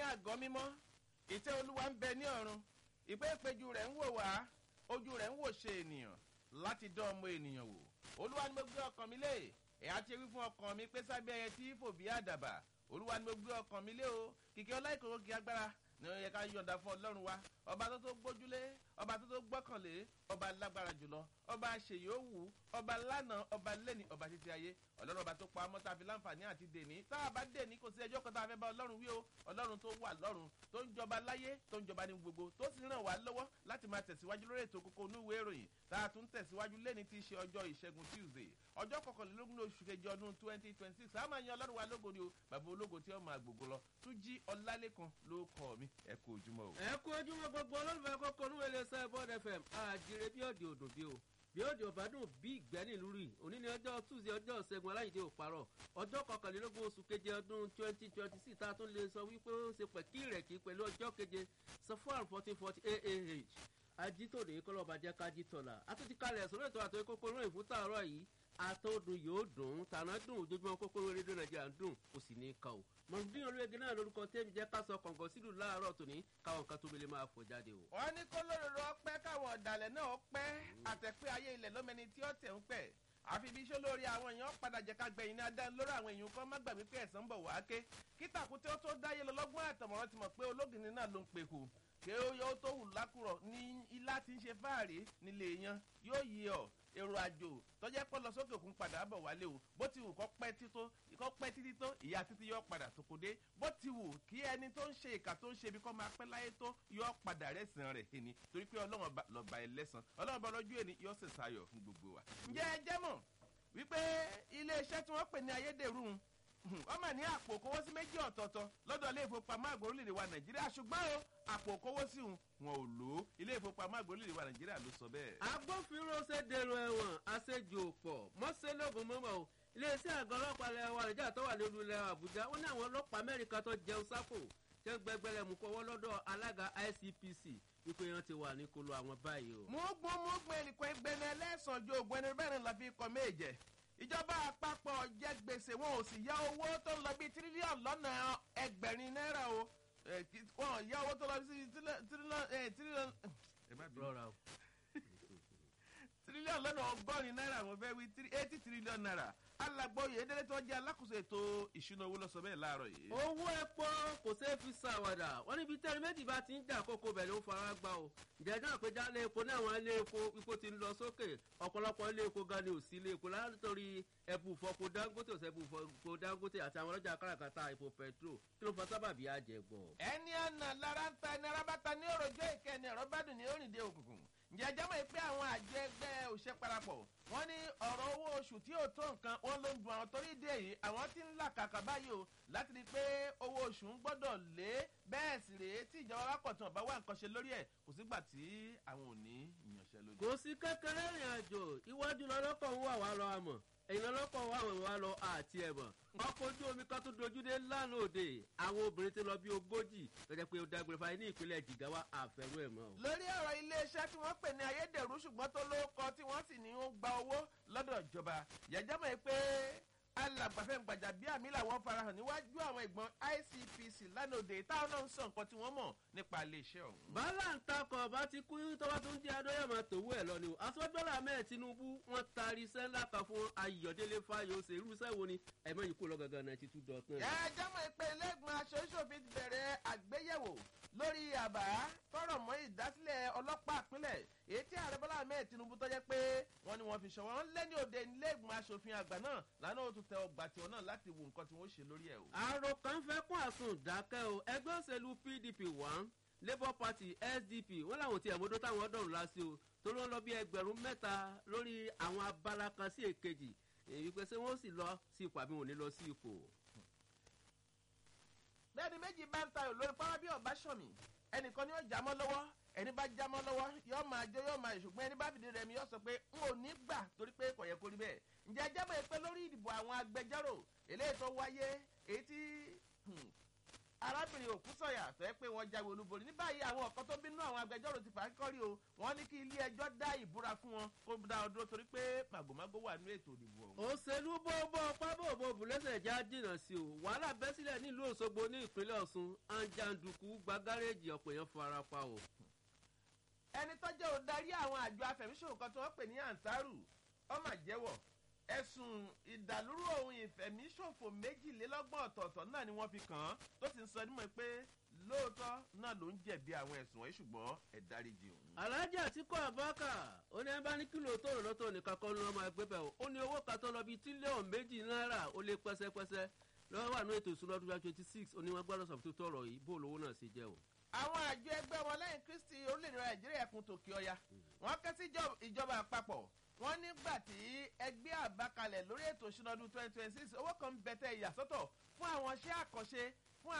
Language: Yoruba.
àgọ́ mímọ́ ìtẹ́ olúwa ń bẹ ní ọ̀run ìpéèpéjú rẹ̀ ń wò wá ojú rẹ̀ ń wò ṣe ènìyàn láti dán ọmọ ènìyàn wò olúwa ni mo gbé ọkàn mi lé ẹ̀yà ti wí fún ọkàn mi pé sábẹ́ ẹyẹ tí fò bí àdàbà olúwa ni mo gbé ọkàn mi lé o kìkì ọlá ìkòkò kì í agbára ní ó yẹ ká yọ̀ǹda fún ọlọ́run wa ọba tó gbójúlé ọba tó gbọ́kànlé ọba lágbára jùlọ ọba àṣeyọ̀wù ọba lánàá ọba lẹ́ni ọba títí ayé ọlọ́run ọba tó pa ọmọ tá a fi láǹfààní àti dèní tá a bá dèní kò sí ẹjọ́ kan tá a fẹ́ bá ọlọ́run wí o ọlọ́run tó wà lọ́run tó ń jọba láyé tó ń jọba ní gbogbo tó sì ràn wá lọ́wọ́ láti máa tẹ̀síwájú lórí ètò kókó onúwèé ìròyìn tá a tún tẹ̀síwájú lẹ́ni tí í ṣe ọjọ́ ìṣẹ́gun tuesday ọjọ́ kọkànlélógún oṣù kejì ọdún 2026 a máa yan ọlọ́run wa lógo ni o bàbá ológo tí ó máa gbogbo lọ Túnjí Ọlálékan ló kọ mi ẹ kú ojúmọ́ o. ẹ kú ojúmọ́ gbogbo olólùfẹ́ kókó onúwèé iléeṣẹ́ Bond FM àjèrè bí òdì òdò bí o bí òdì ọ̀bádùn bí ìgbẹ́ni lórí òní ni ọjọ́ tuesday ọjọ́ ṣẹ́gun aláìdé òparọ̀ ọjọ́ kọkànlélógún oṣù keje ọdún 2026 tá a tún lè sọ wípé ó ń ṣe pẹ̀kí ìrẹ̀kí pẹ̀lú ọjọ́ keje safar 1440 AAH ajítòdè kọlọ́ọ̀bà jẹ́ kájítọ̀là àtúntí kalẹ̀ sórí ètò àtọ́ kókó ìròyìn fún tààrọ̀ yìí àtọ́dún yóò dùn tànà dùn ojoojúmọ́ kókó rédíò nàìjíríà ń dùn kò sì ní í kà ó mọ̀lúdín olóyèdè náà lórúkọ tẹ́mi jẹ́ ká sọ kọ̀ǹgọ̀ sílùú láàárọ̀ tòní káwọn kan tó bẹ̀lẹ̀ máa fò jáde o. wọ́n ní kó lóró ọpẹ́ káwọn ọ̀dàlẹ̀ náà pẹ́ àtẹ̀pẹ́ ayé ilẹ̀ lómẹni tí ó tẹ̀ ń pẹ́ àfi bí iṣẹ́ lórí àwọn èèyàn padà jẹ́ ká gbẹ̀yìn ní adá lórí àwọn èèyàn kan má gbàgbé pé ẹ̀san ń bọ̀ wá ké kí tàkúté ó tó dáyé lọ lọ́gbọ́n àtọ̀mọ̀ràn ti mọ̀ pé ológìnní náà ló ń pè kù kí ó yọ ó tó hù lákùrọ̀ ní ilá tí ń ṣe fáàrí nílé yan yóò yí ọ èrò àjò tọ́jẹ́ pọ́ lọ sókè òkun padà bọ̀ wálé o bó ti wù kọ́ pẹ́ títí tó ìyá títí yọ padà sókòdé bó ti wù kí ẹni tó ń ṣe ìkà tó ń ṣe ibi kọ́ máa pẹ́ láyé tó yọ padà rẹ̀sìn rẹ̀ ẹni torí pé ọlọ́run lọ́ba ẹlẹ́sàn ọlọ́run bá lọ́jọ́ ẹni yọ sì sayọ̀ fún gbogbo wa. ǹjẹ́ ẹ jẹ́ mọ̀ wípé iléeṣẹ́ tí wọ́n pè ní ayédèrú wọ́n mà ní àpò òkówósí méjì ọ̀tọ̀ọ̀tọ̀ lọ́dọ̀ ilé ìfowópamọ́ àgbà orílẹ̀-èdè wa nàìjíríà ṣùgbọ́n o àpò òkówósí wọn ò lò ó ilé ìfowópamọ́ àgbà orílẹ̀-èdè wa nàìjíríà ló sọ bẹ́ẹ̀. agbófinró ṣe dèrò ẹ̀wọ̀n àṣejù òpọ̀ mọ́sẹ́lógún mọ́mọ́ o iléeṣẹ́ àgọ́ ọlọ́pàá ilẹ̀ wa nàìjíríà tó wà ní olú ilẹ̀ àbújá ó ní àwọn ọlọ́pàá amẹ́ríkà tó jẹun sápò tẹ́ gbẹgbẹ́lẹ̀ mú kọ́wọ́ lọ́dọ̀ alága ICPC wípé yẹn ti wà ní kolo àwọn báyìí o. mú gbọ́n ẹnìkan ẹgbẹ́ni ẹlẹ́sàn-án ogun ẹni bẹ́ẹ̀ ni la fi kọ́ méje ìjọba àpapọ̀ jẹ gbèsè wọn ò sì yá owó tó ń lọ bí tírílíọ̀nù lọ́nà ẹgbẹ̀rin náírà o wọn yá owó tó lọ sí tírílíọ̀nù lọ́nà ọgọ́rin náírà mo fẹ́ wí 80 tírílíọ̀nù náírà alàgbóyè délé tó jẹ́ alákòóso ètò ìṣúná owó lọ́sọ bẹ́ẹ̀ láàárọ̀ yìí. owó epo kò ṣeé fi ṣàwàdà wọ́n níbi tẹ́lẹ̀ méjì bá ti ń jà kókó bẹ̀ ló ń fara gbá o ìjẹ́jọ́ àpéjá ilé epo ní àwọn ilé epo ti ń lọ sókè ọ̀pọ̀lọpọ̀ ilé epo gan ni ò sí ilé epo látòrí ẹ̀bù fọpo Dangote ọ̀sẹ̀ ẹ̀bù fọpo Dangote àti àwọn ọlọ́jà káràkátà epo petro kí ló fa sábàbí àjẹgbọ̀. ẹni ọ̀nà lára ń ta ẹni arábáta ní òròjọ́ ìkẹni ọ̀rọ̀ bádùn ní òrìndé òkùnkùn ǹjẹ́ ẹjọ́ mọ̀ pé àwọn àjọ ẹgbẹ́ òṣè parapọ̀ wọ́n ní ọ̀rọ̀ owó oṣù tí ò tó nǹkan wọ́n ló ń dun àwọn torí dé yìí àwọn tí ń là kàkà báyìí o láti rí i pé owó oṣù ń gbọ́dọ̀ lé bẹ́ẹ̀ sì rèé tí ìjọba bá kọ̀ tí wọ́n bá wá nǹkan ṣe lórí ẹ̀ kò sígbà tí àwọn ò ní ìyànṣẹ́ lójú. kò sí kékeré ìrìn àjò iwájú lọ́lọ́kọ̀ ń wà wá lọ àmọ̀ ẹ̀yin lọ́lọ́kọ̀ wà wá lọ àti ẹ̀mọ̀ ọkọ̀ ojú omi kan tó dojúdé lánàá òde àwọn obìnrin ti lọ bí 40 lọ́jọ́ pé ó dágbére fáyé ní ìpínlẹ̀ Jigawa àfẹ́rú ẹ̀ mọ́. lórí ọ̀rọ̀ iléeṣẹ́ tí wọ́n pè ní ayédèrú ṣùgbọ́n tó lóko tí wọ́n sì ní ó gba owó lọ́dọ̀ ìjọba yẹjọ́mọ̀ pé alàgbàfẹ́ gbàjà bí àmì làwọn farahàn níwájú àwọn ìgbọ̀n ICPC lánàá òde táwọn náà ń sọ nǹkan tí wọ́n mọ̀ nípa iléeṣẹ́ ọ̀hún. bàálà ń takọ̀ bá ti kú tọ́wọ́ tó ń jẹ́ adóyàmọ̀ tòwú ẹ̀ lọ ni o aṣọ́jọ́lá mẹ́ẹ̀ Tinubu wọ́n taari iṣẹ́ ńlá kan fún Ayọ̀délé Fáyọ̀ṣe irú iṣẹ́ wo ni ẹ̀mọ́ yìí kú lọ gangan 92. ẹ jẹ́mọ̀ pé ilé-ìgbìmọ̀ aṣòfin ti bẹ̀rẹ̀ àgbéyẹ̀wò lórí àbá tọrọ mọ́ ìdásílẹ̀ ọlọ́pàá ìpínlẹ̀ èyí tí ààrẹ Bọ́lá Ahmed Tinubu tó jẹ́ pé wọ́n ní wọ́n fi ṣọwọ́ wọn lẹ́ni òde ilé-ìgbìmọ̀ aṣòfin àgbà náà lánàá ó tún tẹ ọgbà tiwọn náà láti wo nǹkan tí wọ́n ṣe lórí ẹ̀ o. àrò kan fẹ́ kún àsùn dákẹ́ o ẹgbẹ́ òṣèlú PDP 1 Labour Party SDP wọ́n làwọn ti ẹ̀mọ́dọ́ táwọn ọ̀dọ́rùn lásì o tó ló ń lọ bí 3,000 lórí àwọn abala kan sí èkejì èyí pé ṣé wọ́n sì lọ sí ipò àbí wọn ò ní lọ sí ipò. bẹ́ẹ̀ni méjì bá ń tayò lórí pàrọ̀ bí ọ̀bá ṣọ̀mì ẹnìkan ni ó já mọ́ lọ́wọ́ ẹni bá já mọ́ lọ́wọ́ yóò máa jó yóò máa ṣùgbọ́n ẹni bá fìdí rẹ̀ mi yóò sọ pé n ò ní gbà torí pé kò yẹ kó rí bẹ́ẹ̀ ǹjẹ́ ẹjẹ́ mọ̀ pé lórí ìdìbò àwọn agbẹjọ́rò eléyìí tó wáyé èyí tí arábìnrin Òkúsọ̀yà tó yẹ pé wọ́n jáwé olúborí ní báyìí àwọn ọ̀kan tó bínú àwọn agbẹjọ́rò ti fàákọ́rí o wọ́n ní kí ilé ẹjọ́ dá ìbúra fún wọn kó dá ọdún torí pé màgòmágó wà nínú ètò ìdìbò ọ̀hún. òṣèlú bọ́ọ̀bọ́ pábòbò bùlẹ́sẹ̀ já jìnnà sí o wàhálà bẹ́ sílẹ̀ nílùú Òṣogbo ní ìpínlẹ̀ Ọ̀ṣun àǹjàǹdùkú gba gáréèjì ọ̀pọ̀ èèyàn fara pa o. ẹni tó jẹ́ olùdarí àwọn àjọ afẹ̀míṣòwò kan tí wọ́n pè ní Ansaru ọmọ jẹ́wọ́ ẹ̀sùn ìdàlúrú ohun ìfẹ̀míṣòfò 22 ọ̀tọ̀ọ̀tọ̀ náà ni wọ́n fi kàn án tó sì ń sọ nímọ̀ pé lóòótọ́ náà ló ń jẹ̀bi àwọn ẹ̀sùn wọ̀nyí ṣùgbọ́n ẹ dáríjì òun. Alhaji Atiku Abubakar ó ní ẹ bá ní kílò tó rò lọ́tọ̀ nìkan kan ló máa gbé bẹ́ẹ̀ ó ní owó kan tó lọ bíi tírílíọ̀nù 2 náírà ó lé pẹ́sẹ́pẹ́sẹ́ lọ́wọ́ wà ní ètò ìṣúná ọdún 26 oníwọ̀n gbọ́dọ̀ sọ̀rọ̀ tó tọrọ yìí bó lówó náà ṣe jẹ́ o. àwọn àjọ ẹgbẹ́ wọn lẹ́yìn Kristi orílẹ̀-èdè Nàìjíríà ẹkùn tòkè ọya wọ́n ké sí ìjọba àpapọ̀ wọ́n nígbà tí ẹgbẹ́ àbákalẹ̀ lórí ètò ìṣúná ọdún 2026 owó kan ń bẹ̀tẹ̀ ìyàsọ́tọ̀ fún àwọn iṣẹ́ àkànṣe